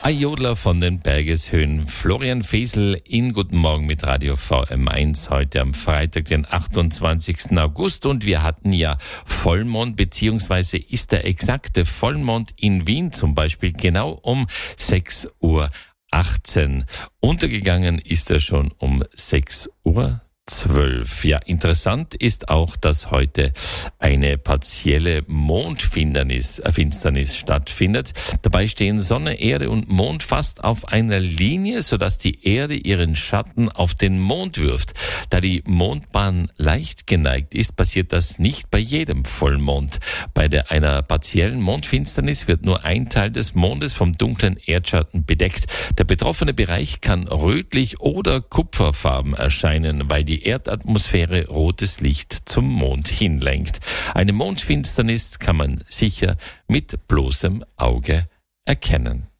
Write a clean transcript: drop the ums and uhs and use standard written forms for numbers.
Ein Jodler von den Bergeshöhen, Florian Fesel in Guten Morgen mit Radio VM1 heute am Freitag, den 28. August. Und wir hatten ja Vollmond, beziehungsweise ist der exakte Vollmond in Wien zum Beispiel genau um 6:18 Uhr. Untergegangen ist er schon um 6:12 Uhr. Ja, interessant ist auch, dass heute eine partielle Mondfinsternis stattfindet. Dabei stehen Sonne, Erde und Mond fast auf einer Linie, sodass die Erde ihren Schatten auf den Mond wirft. Da die Mondbahn leicht geneigt ist, passiert das nicht bei jedem Vollmond. Bei einer partiellen Mondfinsternis wird nur ein Teil des Mondes vom dunklen Erdschatten bedeckt. Der betroffene Bereich kann rötlich oder kupferfarben erscheinen, weil die Erdatmosphäre rotes Licht zum Mond hinlenkt. Eine Mondfinsternis kann man sicher mit bloßem Auge erkennen.